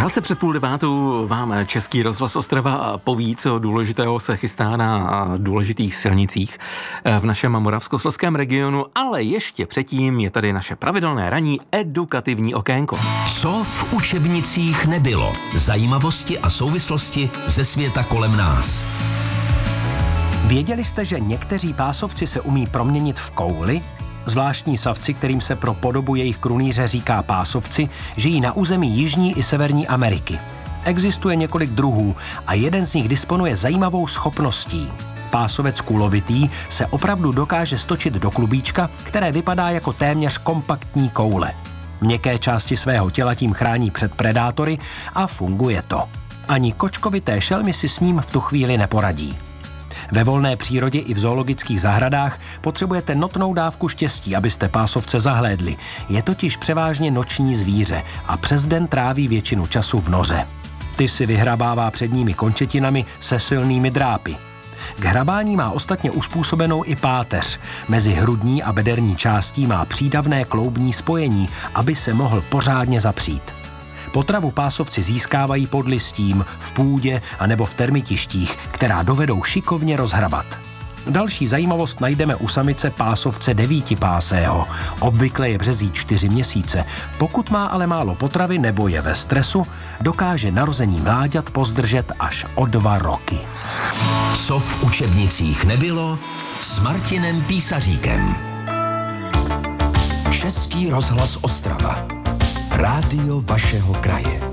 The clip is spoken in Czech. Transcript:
Krátce před 8:30 vám Český rozhlas Ostrava poví, co důležitého se chystá na důležitých silnicích v našem moravskoslezském regionu, ale ještě předtím je tady naše pravidelné ranní edukativní okénko. Co v učebnicích nebylo? Zajímavosti a souvislosti ze světa kolem nás. Věděli jste, že někteří pásovci se umí proměnit v kouli? Zvláštní savci, kterým se pro podobu jejich krunýře říká pásovci, žijí na území Jižní i Severní Ameriky. Existuje několik druhů a jeden z nich disponuje zajímavou schopností. Pásovec kulovitý se opravdu dokáže stočit do klubíčka, které vypadá jako téměř kompaktní koule. Měkké části svého těla tím chrání před predátory a funguje to. Ani kočkovité šelmy si s ním v tu chvíli neporadí. Ve volné přírodě i v zoologických zahradách potřebujete notnou dávku štěstí, abyste pásovce zahlédli. Je totiž převážně noční zvíře a přes den tráví většinu času v noře. Ty si vyhrabává předními končetinami se silnými drápy. K hrabání má ostatně uspůsobenou i páteř. Mezi hrudní a bederní částí má přídavné kloubní spojení, aby se mohl pořádně zapřít. Potravu pásovci získávají pod listím, v půdě anebo v termitištích, která dovedou šikovně rozhrabat. Další zajímavost najdeme u samice pásovce devítipásého. Obvykle je březí 4 měsíce. Pokud má ale málo potravy nebo je ve stresu, dokáže narození mláďat pozdržet až o 2 roky. Co v učebnicích nebylo s Martinem Písaříkem. Český rozhlas Ostrava. Rádio vašeho kraje.